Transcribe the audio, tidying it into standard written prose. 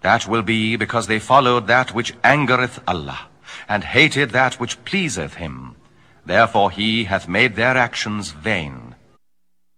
That will be because they followed that which angereth Allah, and hated that which pleaseth him. Therefore he hath made their actions vain.